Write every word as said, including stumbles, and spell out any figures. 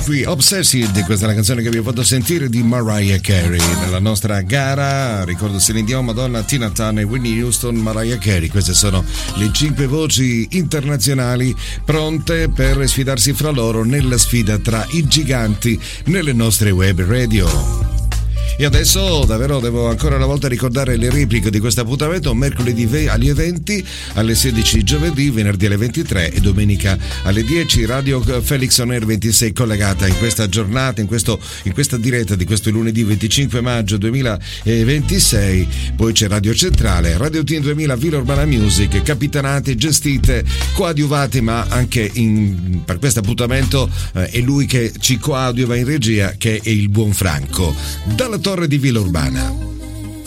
qui Obsessed, questa è la canzone che vi ho fatto sentire di Mariah Carey. Nella nostra gara, ricordo Celine Dion, Madonna, Tina Turner, Whitney Houston, Mariah Carey. Queste sono le cinque voci internazionali pronte per sfidarsi fra loro nella sfida tra i giganti nelle nostre web radio. E adesso davvero devo ancora una volta ricordare le repliche di questo appuntamento: mercoledì alle venti, alle sedici giovedì, venerdì alle ventitré e domenica alle dieci. Radio Felix On Air ventisei collegata in questa giornata, in, questo, in questa diretta di questo lunedì venticinque maggio duemilaventisei. Poi c'è Radio Centrale, Radio Team duemila, Villa Urbana Music, capitanate, gestite, coadiuvate, ma anche in, per questo appuntamento eh, è lui che ci coadiuva in regia, che è il buon Franco. Dalla Torre di Villa Urbana.